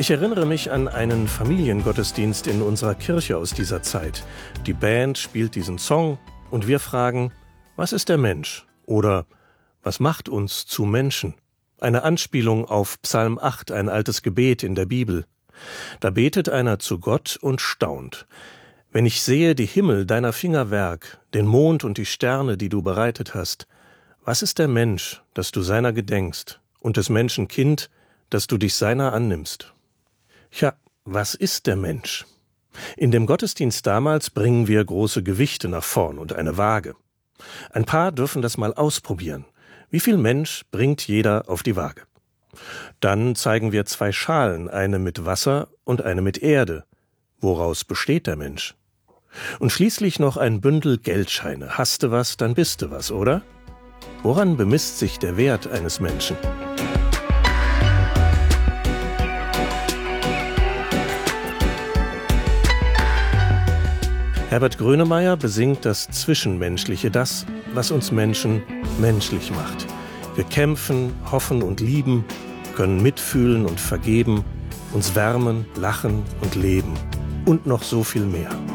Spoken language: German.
Ich erinnere mich an einen Familiengottesdienst in unserer Kirche aus dieser Zeit. Die Band spielt diesen Song und wir fragen, was ist der Mensch? Oder was macht uns zu Menschen? Eine Anspielung auf Psalm 8, ein altes Gebet in der Bibel. Da betet einer zu Gott und staunt. Wenn ich sehe die Himmel, deiner Finger Werk, den Mond und die Sterne, die du bereitet hast, was ist der Mensch, dass du seiner gedenkst, und des Menschen Kind, dass du dich seiner annimmst? Ja, was ist der Mensch? In dem Gottesdienst damals bringen wir große Gewichte nach vorn und eine Waage. Ein paar dürfen das mal ausprobieren. Wie viel Mensch bringt jeder auf die Waage? Dann zeigen wir 2 Schalen, eine mit Wasser und eine mit Erde. Woraus besteht der Mensch? Und schließlich noch ein Bündel Geldscheine. Hast du was, dann bist du was, oder? Woran bemisst sich der Wert eines Menschen? Herbert Grönemeyer besingt das Zwischenmenschliche, das, was uns Menschen menschlich macht. Wir kämpfen, hoffen und lieben, können mitfühlen und vergeben, uns wärmen, lachen und leben und noch so viel mehr.